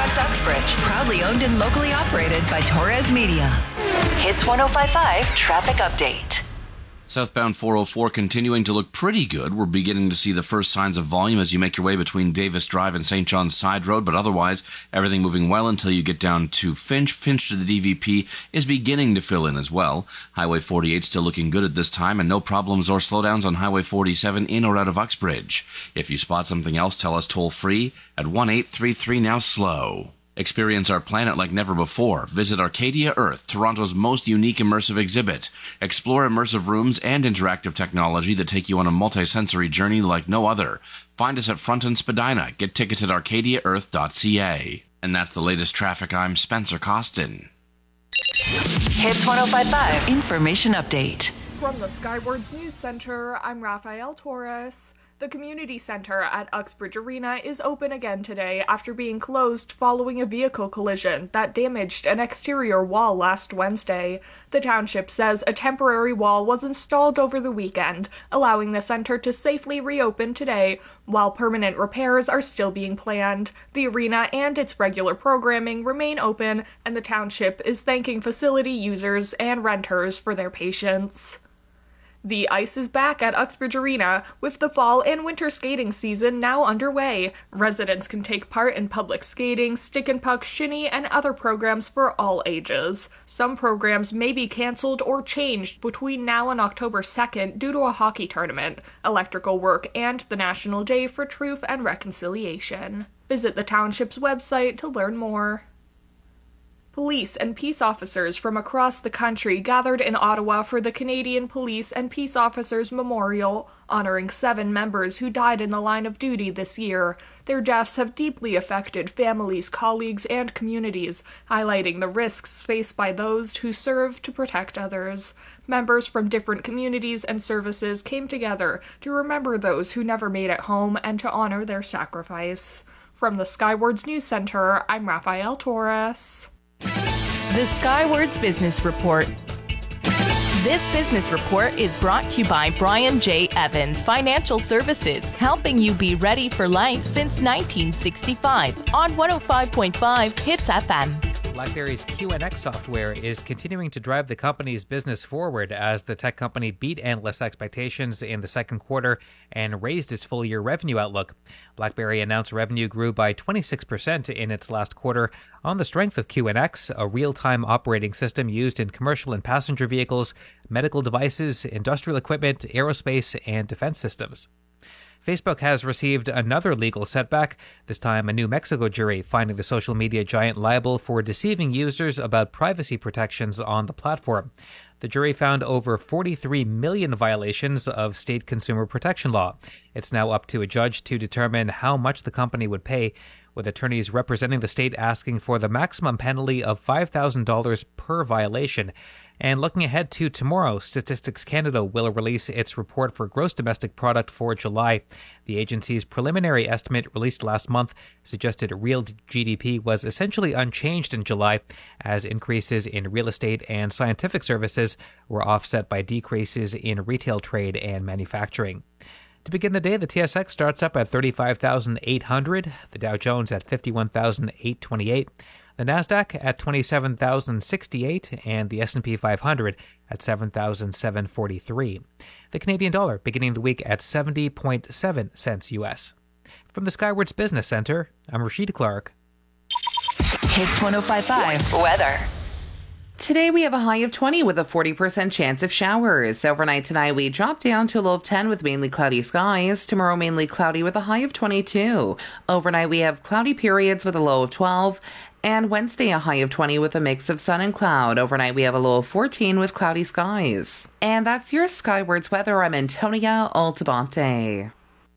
Fairfax Uxbridge. Proudly owned and locally operated by Torres Media. Hits 105.5 Traffic Update. Southbound 404 continuing to look pretty good. We're beginning to see the first signs of volume as you make your way between Davis Drive and St. John's Side Road, but otherwise, everything moving well until you get down to Finch. Finch to the DVP is beginning to fill in as well. Highway 48 still looking good at this time, and no problems or slowdowns on Highway 47 in or out of Uxbridge. If you spot something else, tell us toll-free at 1-833-NOW-SLOW. Experience our planet like never before. Visit Arcadia Earth, Toronto's most unique immersive exhibit. Explore immersive rooms and interactive technology that take you on a multi-sensory journey like no other. Find us at Front and Spadina. Get tickets at arcadiaearth.ca. And that's the latest traffic. I'm Spencer Costin. Hits 105.5 Information Update. From the Skywards News Center, I'm Rafael Torres. The community center at Uxbridge Arena is open again today after being closed following a vehicle collision that damaged an exterior wall last Wednesday. The township says a temporary wall was installed over the weekend, allowing the center to safely reopen today, while permanent repairs are still being planned. The arena and its regular programming remain open, and the township is thanking facility users and renters for their patience. The ice is back at Uxbridge Arena, with the fall and winter skating season now underway. Residents can take part in public skating, stick and puck, shinny, and other programs for all ages. Some programs may be cancelled or changed between now and October 2nd due to a hockey tournament, electrical work, and the National Day for Truth and Reconciliation. Visit the township's website to learn more. Police and peace officers from across the country gathered in Ottawa for the Canadian Police and Peace Officers Memorial, honoring 7 members who died in the line of duty this year. Their deaths have deeply affected families, colleagues, and communities, highlighting the risks faced by those who serve to protect others. Members from different communities and services came together to remember those who never made it home and to honor their sacrifice. From the Skywards News Center, I'm Rafael Torres. The Skywards Business Report. This business report is brought to you by Brian J. Evans Financial Services, helping you be ready for life since 1965 on 105.5 Hits FM. BlackBerry's QNX software is continuing to drive the company's business forward as the tech company beat analyst expectations in the second quarter and raised its full-year revenue outlook. BlackBerry announced revenue grew by 26% in its last quarter on the strength of QNX, a real-time operating system used in commercial and passenger vehicles, medical devices, industrial equipment, aerospace, and defense systems. Facebook has received another legal setback, this time a New Mexico jury finding the social media giant liable for deceiving users about privacy protections on the platform. The jury found over 43 million violations of state consumer protection law. It's now up to a judge to determine how much the company would pay, with attorneys representing the state asking for the maximum penalty of $5,000 per violation. And looking ahead to tomorrow, Statistics Canada will release its report for gross domestic product for July. The agency's preliminary estimate released last month suggested real GDP was essentially unchanged in July, as increases in real estate and scientific services were offset by decreases in retail trade and manufacturing. To begin the day, the TSX starts up at 35,800, the Dow Jones at 51,828, the Nasdaq at 27,068, and the S&P 500 at 7,743. The Canadian dollar beginning the week at 70.7 cents U.S. From the Skywards Business Center, I'm Rashid Clark. Hits 105.5 Weather. Today we have a high of 20 with a 40% chance of showers. Overnight tonight we drop down to a low of 10 with mainly cloudy skies. Tomorrow mainly cloudy with a high of 22. Overnight we have cloudy periods with a low of 12. And Wednesday a high of 20 with a mix of sun and cloud. Overnight we have a low of 14 with cloudy skies. And that's your Skywards weather. I'm Antonia Altabonte.